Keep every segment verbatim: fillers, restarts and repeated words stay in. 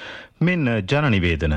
මෙන්න ජන නිවේදන.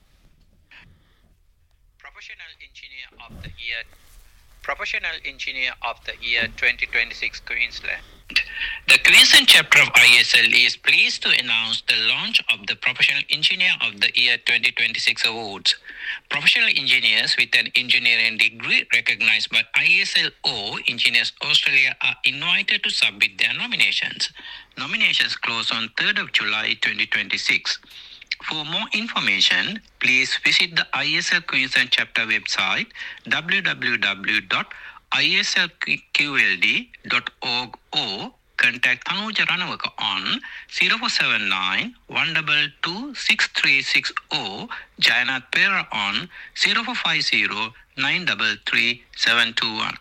Professional Engineer of the Year Professional Engineer of the Year twenty twenty-six Queensland. The Queensland chapter of I S L is pleased to announce the launch of the Professional Engineer of the Year twenty twenty-six awards. Professional engineers with an engineering degree recognized by I S L or Engineers Australia are invited to submit their nominations. Nominations close on third of July twenty twenty-six. For more information, please visit the I S L Queensland chapter website w w w dot i s l q l d dot org or contact Tanuja Ranawaka on zero four seven nine one two two six three six or Jayanath Pera on zero four five zero nine three three seven two one.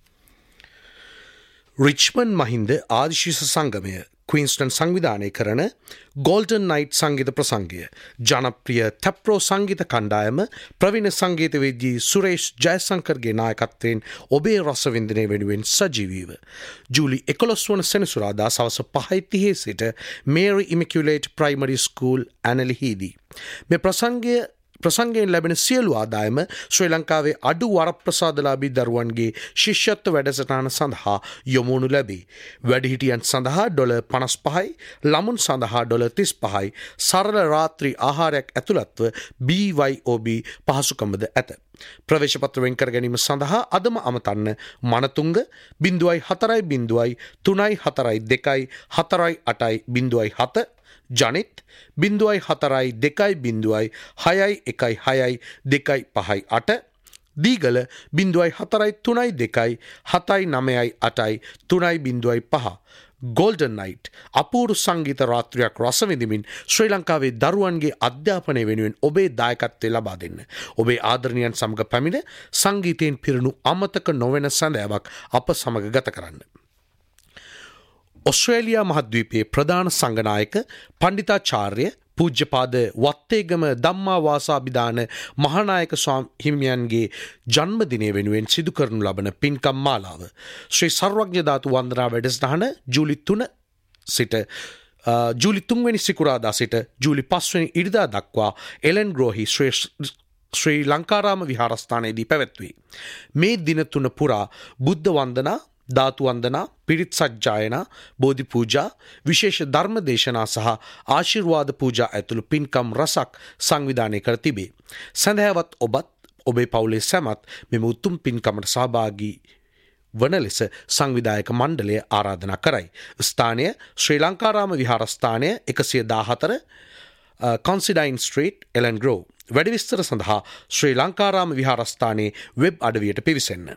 Richmond Mahinda ආදිශිෂ සංගමය ක්වීන්ස්ටන් සංවිධානය කරන golden night සංගීත ප්‍රසංගය ජනප්‍රිය තැප්රෝ සංගීත කණ්ඩායම ප්‍රවීණ සංගීතවේදී සුරේෂ් ජයසංකර්ගේ නායකත්වයෙන් ඔබේ රසවින්දනය වෙනුවෙන් සජීවීව ජූලි එකොළොස් වන සෙනසුරාදා සවස පහයි තිහේ සිට මේරි ඉමැකියුලේට් ප්‍රයිමරි ස්කූල් ඇනලිහිදී මේ ප්‍රසංගය ප්‍රසංගයෙන් ලැබෙන සියලු ආදායම ශ්‍රී ලංකාවේ අඩු වරප්‍රසාදලාභී දරුවන්ගේ ශිෂ්‍යත්ව වැඩසටහන සඳහා යොමුණු ලැබේ. වැඩිහිටියන් සඳහා ඩොලර් පනස් පහයි, ළමුන් සඳහා ඩොලර් තිස් පහයි, සරල රාත්‍රී ආහාරයක් ඇතුළත්ව බී වයි ඕ බී පහසුකම්ද ඇත. ප්‍රවේශපත්‍ර වෙන් කර ගැනීම සඳහා අදම අමතන්න මනතුංග බිංදුවයි හතරයි බිංදුවයි තුනයි හතරයි දෙකයි හතරයි අටයි බිංදුවයි හත ජනිත් බිංදුවයි හතරයි දෙකයි බිංදුවයි හයයි එකයි හයයි දෙකයි පහයි අට දීගල බිංදුවයි හතරයි තුනයි දෙකයි හතයි නවයයි අටයි තුනයි බිංදුවයි පහ ගෝල්ඩන් නයිට් අපූරු සංගීත රාත්‍රියක් රස විඳිමින් ශ්‍රී ලංකාවේ දරුවන්ගේ අධ්‍යාපනය වෙනුවෙන් ඔබේ දායකත්වය ලබා දෙන්න. ඔබේ ආදරණීයන් සමග පැමිණ සංගීතයෙන් පිරුණු අමතක නොවන සැඳෑවක් අප සමග ගත කරන්න. ඔස්ට්‍රේලියා මහද්වීපයේ ප්‍රධාන සංඝනායක පණ්ඩිතාචාර්ය පූජ්‍යපාද වත්තේගම ධම්මාවාසාභිදාන මහානායක ස්වාමීහිමියන්ගේ ජන්මදිනය වෙනුවෙන් සිදු කරනු ලබන පින්කම් මාලාව ශ්‍රී සර්වඥ ධාතු වන්දනා වැඩසටහන ජූලි තුන සිට ජූලි තුන්වෙනි සිකුරාදා සිට ජූලි පස්වෙනි ඉරිදා දක්වා එලන් ග්‍රෝහි ශ්‍රී ලංකාරාම විහාරස්ථානයේදී පැවැත්වේ. මේ දින තුන පුරා බුද්ධ වන්දනා ධාතු වන්දනා පිරිත් සජ්ජායනා බෝධි පූජා විශේෂ ධර්ම දේශනා සහ ආශිර්වාද පූජා ඇතුළු පින්කම් රසක් සංවිධානය කර තිබේ. සඳහාවත් ඔබත් ඔබේ පවුලේ සැමත් මෙම උතුම් පින්කමට සහභාගී වන ලෙස සංවිධායක මණ්ඩලය ආරාධනා කරයි. ස්ථානය ශ්‍රී ලංකාරාම විහාරස්ථානය එකසිය දාහතර කොන්සිඩයින් ස්ට්‍රීට් එලන් ග්‍රෝව්. වැඩි විස්තර සඳහා ශ්‍රී ලංකාරාම විහාරස්ථානයේ වෙබ් අඩවියට පිවිසෙන්න.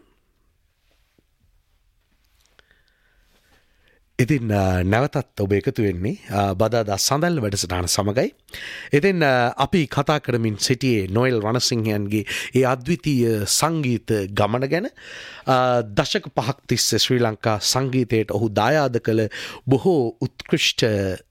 ඉතින් නැවතත් ඔබ එකතු වෙන්නේ බදාදා සඳල් වැඩසටහන සමගයි. ඉතින් අපි කතා කරමින් සිටියේ නොයල් රණසිංහයන්ගේ ඒ අද්විතීය සංගීත ගමන ගැන. දශක පහක් තිස්සේ ශ්‍රී ලංකා සංගීතයට ඔහු දායාද කළ බොහෝ උත්කෘෂ්ට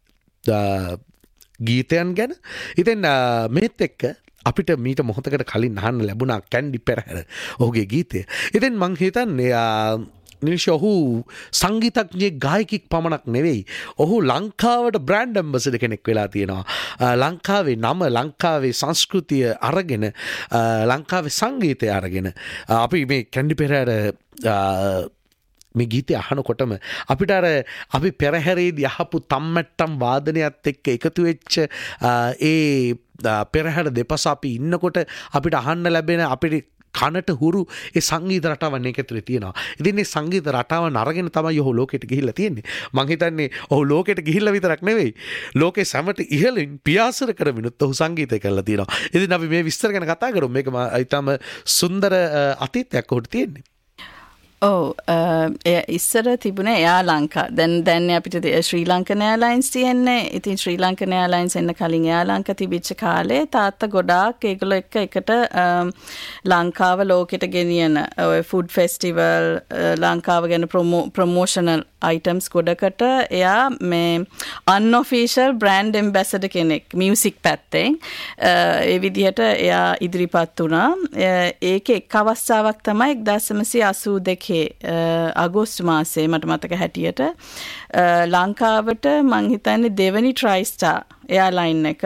ගීතයන් ගැන. ඉතින් මේත් එක්ක අපිට මීට මොහොතකට කලින් අහන්න ලැබුණා කැන්ඩි පෙරහැර ඔහුගේ ගීතය. ඉතින් මං හිතන්නේ නිල්ෂ ඔහු සංගීතඥයෙක් ගායකෙක් පමණක් නෙවෙයි. ඔහු ලංකාවට බ්‍රෑන්ඩ් ඇම්බැසඩර් කෙනෙක් වෙලා තියෙනවා. ලංකාවේ නම ලංකාවේ සංස්කෘතිය අරගෙන ලංකාවේ සංගීතය අරගෙන අපි මේ කැන්ඩි පෙරහැර මේ ගීතය අහනකොටම අපිට අර අපි පෙරහැරේදී අහපු තම්මැට්ටම් වාදනයත් එක්ක එකතු වෙච්ච ඒ පෙරහැර දෙපස අපි ඉන්නකොට අපිට අහන්න ලැබෙන අපිට කනට හුරු ඒ සංගීත රටාවන් එක ඇතුලේ තියෙනවා. ඉතින් මේ සංගීත රටාවන් අරගෙන තමයි ඔහු ලෝකෙට ගිහිල්ලා තියෙන්නේ. මං හිතන්නේ ඔහු ලෝකෙට ගිහිල්ලා විතරක් නෙවෙයි. ලෝකේ සැමට ඉහළින් පියාසර කරමිනුත් ඔහු සංගීතය කරලා තියෙනවා. ඉතින් අපි මේ විස්තර ගැන කතා කරමු. මේක ඊටම සුන්දර අතීතයක් ඔහුට තියෙන්නේ. ඔව් ඉස්සර තිබුණේ එයා ලංකා. දැන් දැන් අපිට ශ්‍රී ලංකන් එයාලයින්ස් තියෙන්නේ. ඉතින් ශ්‍රී ලංකන් එයාලයින්ස් එන්න කලින් එයා ලංකා තිබිච්ච කාලේ තාත්තා ගොඩාක් ඒගොල්ලෝ එක්ක එකට ලංකාව ලෝකෙට ගෙනියන ඔය ෆුඩ් ෆෙස්ටිවල් ලංකාව ගැන ප්‍රොමෝෂනල් items ගොඩකට එයා මේ unofficial brand ambassador කෙනෙක් මියුසික් පැත්තෙන් ඒ විදිහට එයා ඉදිරිපත් වුණා. ඒකේ එක් අවස්ථාවක් තමයි එක්දාස් නවසිය අසූ දෙක ලෝකේ අගෝස්තු මාසයේ මට මතක හැටියට ලංකාවට මං හිතන්නේ දෙවනි ට්‍රයිස්ටාර් එයාලයින් එක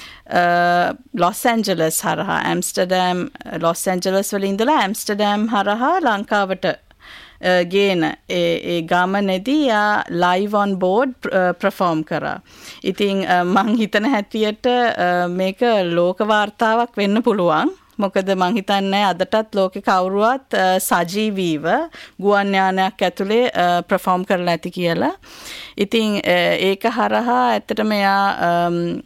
ලොස් ඇන්ජලස් හරහා ඇම්ස්ටර්ඩෑම් ලොස් ඇන්ජලස් වල ඉඳලා ඇම්ස්ටර්ඩෑම් හරහා ලංකාවට ගේන ඒ ගමනේදී යා ලයිව් ඔන් බෝඩ් පර්ෆෝම් කරා. ඉතින් මං හිතන හැටියට මේක ලෝක වාර්තාවක් වෙන්න පුළුවන්. මොකද මං හිතන්නේ අදටත් ලෝකේ කවුරුවත් සජීවීව ගුවන් යානයක් ඇතුලේ පර්ෆෝම් කරලා ඇති කියලා. ඉතින් ඒක හරහා ඇත්තටම යා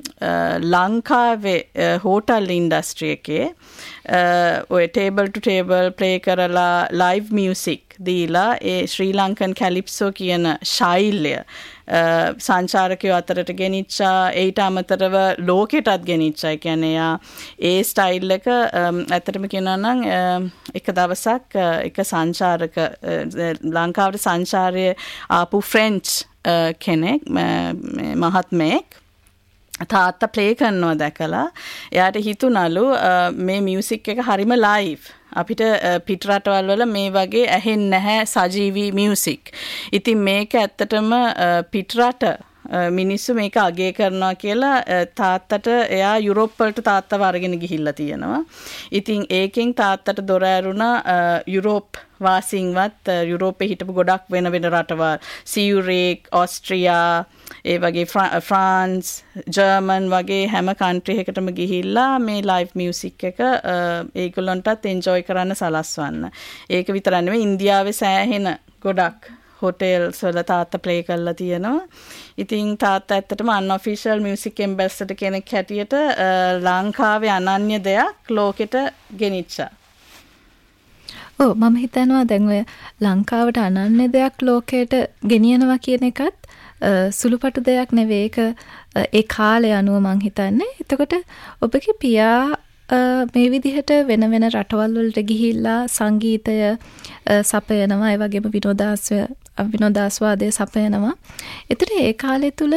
ලංකාවේ හෝටල් ඉන්ඩස්ට්‍රි එකේ ඔය ටේබල් ටු ටේබල් ප්ලේ කරලා ලයිව් මියුසික් දීලා ඒ ශ්‍රී ලංකන් කැලිප්සෝ කියන ශෛල්‍ය සංචාරකයෝ අතරට ගෙනිච්චා. ඊට අමතරව ලෝකෙටත් ගෙනිච්චා. ඒ කියන්නේ යා ඒ ස්ටයිල් එක ඇත්තටම කියනවා නම් එක දවසක් එක සංචාරක ලංකාවට සංචාරය ආපු ෆ්‍රෙන්ච් කෙනෙක් මහත්මයෙක් තාත්තා ප්ලේ කරනවා දැකලා එයාට හිතුණලු මේ මියුසික් එක හරිම ලයිව්. අපිට පිටරටවල් වල මේ වගේ ඇහෙන්නේ නැහැ සජීවී මියුසික්. ඉතින් මේක ඇත්තටම පිටරට මිනිස්සු මේක අගය කරනවා කියලා තාත්තට එයා යුරෝප් වලට තාත්තව අරගෙන ගිහිල්ලා තියෙනවා. ඉතින් ඒකෙන් තාත්තට දොර ඇරුණා යුරෝප් වාසීන්වත් යුරෝපේ හිටපු ගොඩක් වෙන වෙන රටවල් සියුරේක් ඕස්ට්‍රියා ඒ වගේ ෆ්‍රාන්ස් ජර්මන් වගේ හැම කන්ට්‍රි එකකටම ගිහිල්ලා මේ ලයිව් මියුසික් එක ඒගොල්ලන්ටත් එන්ජොයි කරන්න සලස්වන්න. ඒක විතරක් නෙවෙයි ඉන්දියාවේ සෑහෙන ගොඩක් හොටෙල්ස් වල තාත්තා ප්ලේ කරලා තියෙනවා. ඉතින් තාත්තා ඇත්තටම අන්অෆිෂල් මියුසික් එම්බැසඩර් කෙනෙක් හැටියට ලංකාවේ අනන්‍ය දෙයක් ලෝකෙට ගෙනිච්චා. ඔව් මම හිතනවා දැන් ඔය ලංකාවට අනන්‍ය දෙයක් ලෝකයට ගෙනියනවා කියන එකත් සුළුපටු දෙයක් නෙවෙයි. ඒක ඒ කාලය අනුව මං හිතන්නේ. එතකොට ඔබගේ පියා මේ විදිහට වෙන වෙන රටවල් වලට ගිහිල්ලා සංගීතය සපයනවා, ඒ වගේම විනෝදාස්ය විනෝදාස්වාදය සපයනවා. එතකොට ඒ කාලය තුල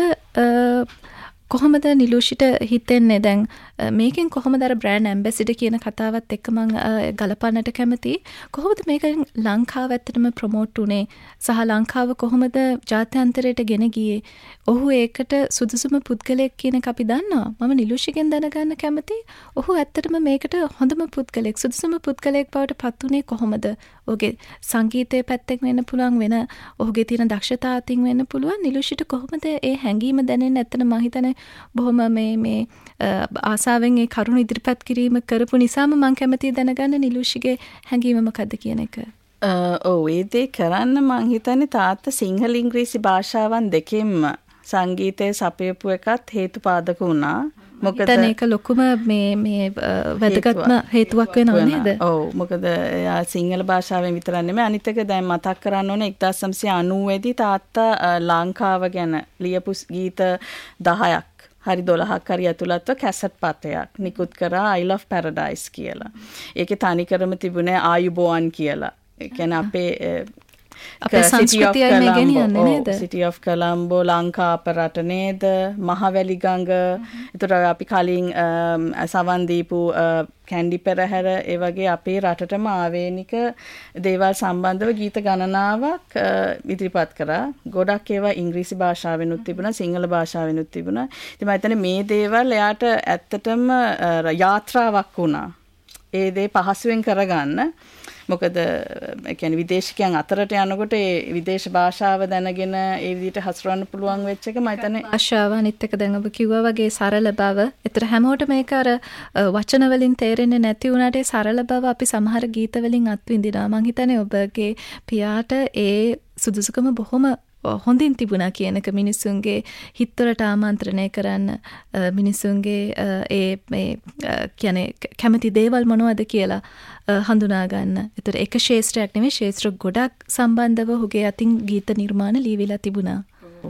කොහොමද නිලුෂිට හිතෙන්නේ දැන් මේකෙන් කොහොමද අර බ්‍රෑන්ඩ් ඇම්බැසිඩර් කියන කතාවත් එක්ක මම ගලපන්නට කැමතියි. කොහොමද මේක ලංකාව ඇත්තටම ප්‍රොමෝට් උනේ සහ ලංකාව කොහොමද ජාත්‍යන්තරයට ගෙන ගියේ? ඔහු ඒකට සුදුසුම පුද්ගලයෙක් කියන එක අපි දන්නවා. මම නිලුෂිගෙන් දැනගන්න කැමතියි. ඔහු ඇත්තටම මේකට හොඳම පුද්ගලයෙක් සුදුසුම පුද්ගලයෙක් බවට පත් උනේ කොහොමද? ඔහුගේ සංගීතයේ පැත්තෙන් වෙන්න පුළුවන්, වෙන ඔහුගේ තියෙන දක්ෂතා අතින් වෙන්න පුළුවන්. නිලුෂිට කොහොමද ඒ හැඟීම දැනෙන්නේ? ඇත්තට මම හිතන්නේ බොහොම මේ මේ ආසාවෙන් ඒ කරුණ ඉදිරිපත් කිරීම කරපු නිසාම මම කැමතියි දැනගන්න නිලුෂිගේ හැඟීම මොකද්ද කියන එක. ඔව් ඒ දේ කරන්න මම හිතන්නේ තාත්තා සිංහල ඉංග්‍රීසි භාෂාවන් දෙකෙන්ම සංගීතය සපයපු එකත් හේතුපාදක වුණා. මොකද ඒක ලොකුම මේ මේ වැදගත්ම හේතුවක් වෙනව නේද? ඔව් මොකද යා සිංහල භාෂාවෙන් විතරක් නෙමෙයි අනිත් එක දැන් මතක් කරන්න ඕනේ එක්දාස් නවසිය අනූ දී තාත්තා ලංකාව ගැන ලියපු ගීත දහයක් හරි දොළහක් හරි ඇතුළත්ව කැසට් පතයක් නිකුත් කරා I Love Paradise කියලා. ඒකේ තනිකරම තිබුණේ ආයුබෝවන් කියලා. ඒ කියන්නේ අපේ අපේ සංස්කෘතිය මේ ගෙනියන්නේ නේද? City of Colombo ලංකා අපරට නේද? මහවැලි ගඟ. ඒතර අපි කලින් සවන් දීපු කැන්ඩි පෙරහැර ඒ වගේ අපේ රටටම ආවේනික දේවල් සම්බන්ධව ගීත ගණනාවක් ඉදිරිපත් කරා. ගොඩක් ඒවා ඉංග්‍රීසි භාෂාවෙනුත් තිබුණා, සිංහල භාෂාවෙනුත් තිබුණා. ඉතින් මම හිතන්නේ මේ දේවල් එයාට ඇත්තටම යාත්‍රාවක් වුණා. ඒ දේ පහසුවෙන් කරගන්න. මොකද ඒ කියන්නේ විදේශිකයන් අතරට යනකොට ඒ විදේශ භාෂාව දැනගෙන ඒ විදිහට හසුරවන්න පුළුවන් වෙච්ච එක මම හිතන්නේ භාෂාව අනිත් එක දැන් ඔබ කිව්වා වගේ සරල බව. ඒතර හැමෝටම මේක අර වචන වලින් තේරෙන්නේ නැති වුණාට ඒ සරල බව අපි සමහර ගීත වලින් අත්විඳිනවා. මම හිතන්නේ ඔබගේ පියාට ඒ සුදුසුකම බොහොම හොඳින් තිබුණා කියන එක මිනිසුන්ගේ හිතවලට ආමන්ත්‍රණය කරන්න මිනිසුන්ගේ ඒ මේ කියන්නේ කැමති දේවල් මොනවද කියලා හඳුනා ගන්න. ඒතර එක ශාස්ත්‍රයක් නෙමෙයි ශාස්ත්‍ර ගොඩක් සම්බන්ධව ඔහුගේ අතින් ගීත නිර්මාණ ලියවිලා තිබුණා.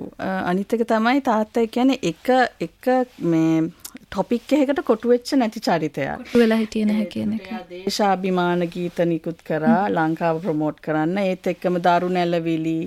අනිත් එක තමයි තාත්තා කියන්නේ එක එක මේ ටොපික් එකකට කොටු වෙච්ච නැති චරිතයක්. කොටු වෙලා හිටියේ නැහැ කියන එක. දේශාභිමාන ගීත නිකුත් කරා ලංකාව ප්‍රොමෝට් කරන්න. ඒත් එක්කම දරු නැලවිලි,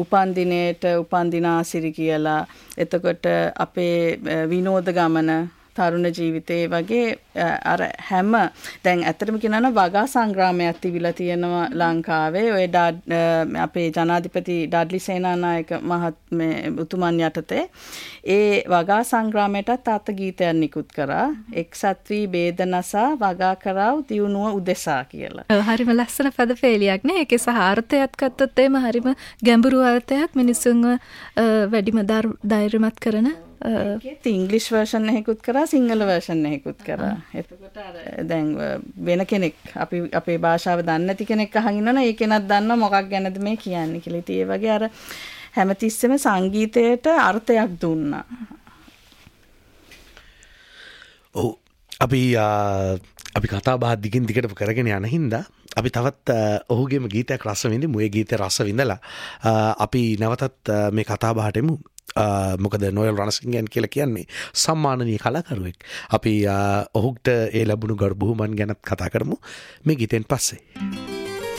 උපන්දිනේට උපන්දින ආසිරි කියලා. එතකොට අපේ විනෝද ගමන තරුණ ජීවිතේ වගේ අර හැම දැන් ඇත්තටම කියනවා නම් වගා සංග්‍රාමයක් තිබිලා තියෙනවා ලංකාවේ. ඔය අපේ ජනාධිපති ඩඩ්ලි සේනානායක මහත්මේ උතුමන් යටතේ ඒ වගා සංග්‍රාමයටත් තාත්ත ගීතයක් නිකුත් කරා. එක්සත් වී බේදනසා වගා කරාව දියුණුව උදෙසා කියලා. හරිම ලස්සන පද පෙළියක් නේ. ඒකේ සහ අර්ථයක් ගත්තොත් එහෙම හරිම ගැඹුරු අර්ථයක් මිනිසුන්ව වැඩිම ධෛර්යමත් කරන ඒකේ ඉංග්‍රීසි වර්ෂන් එකකුත් කරා සිංහල වර්ෂන් එකකුත් කරා. එතකොට අර දැන් වෙන කෙනෙක් අපි අපේ භාෂාව දන්නේ නැති කෙනෙක් අහන් ඉන්නවනේ ඒ කෙනත් දන්නවා මොකක් ගැනද මේ කියන්නේ කියලා. ඉතින් ඒ වගේ අර හැමතිස්සෙම සංගීතයට අර්ථයක් දුන්නා. ඔව් අපි අපි කතා බහ දිගින් දිගටම කරගෙන යන හින්දා අපි තවත් ඔහුගේම ගීතයක් රස විඳිමු. ඒ ගීතේ රස විඳලා අපි නැවතත් මේ කතා බහට එමු. මොකද නොයල් රණසිංහයන් කියලා කියන්නේ සම්මානනීය කලාකරුවෙක්. අපි ඔහුට ඒ ලැබුණු ගරු බුහුමන් ගැනත් කතා කරමු මේ ගීතෙන් පස්සේ.